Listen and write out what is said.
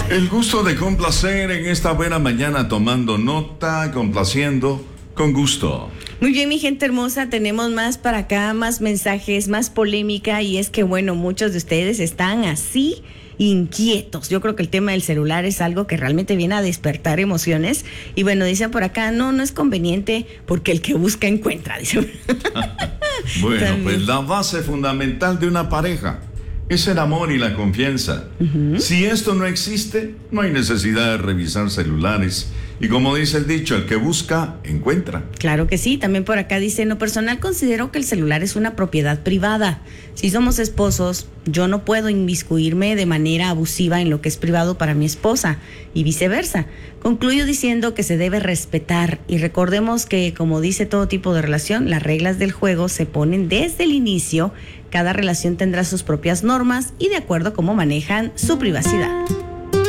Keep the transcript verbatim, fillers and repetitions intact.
El gusto de complacer en esta buena mañana, tomando nota, complaciendo con gusto. Muy bien, mi gente hermosa, tenemos más para acá, más mensajes, más polémica, y es que bueno, muchos de ustedes están así inquietos. Yo creo que el tema del celular es algo que realmente viene a despertar emociones. Y bueno, dicen por acá, no, no es conveniente porque el que busca encuentra, dicen. Bueno, También. pues la base fundamental de una pareja es el amor y la confianza. Uh-huh. Si esto no existe, no hay necesidad de revisar celulares. Y como dice el dicho, el que busca, encuentra. Claro que sí. También por acá dice, en lo personal considero que el celular es una propiedad privada. Si somos esposos, yo no puedo inmiscuirme de manera abusiva en lo que es privado para mi esposa y viceversa. Concluyo diciendo que se debe respetar y recordemos que, como dice todo tipo de relación, las reglas del juego se ponen desde el inicio. Cada relación tendrá sus propias normas y de acuerdo a cómo manejan su privacidad.